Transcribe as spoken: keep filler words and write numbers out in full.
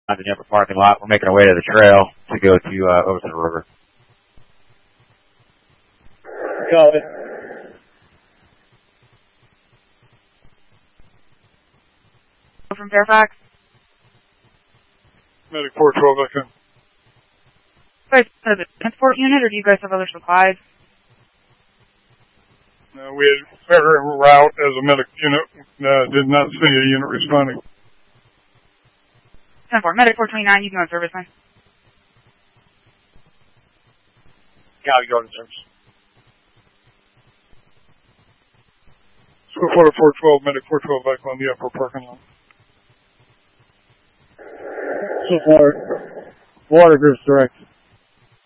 On the upper parking lot. We're making our way to the trail to go to uh, over to the river. Copy. From Fairfax. Medic four twelve, I can. Guys, uh, the transport unit, or do you guys have other supplies? No, we had federal route as a medic unit. Uh, did not see a unit responding. ten four, Medic four twenty-nine, you can go on service line. Cal, you go on service. So Florida four twelve, Medic four twelve back on the upper parking lot. So far, water groups direct.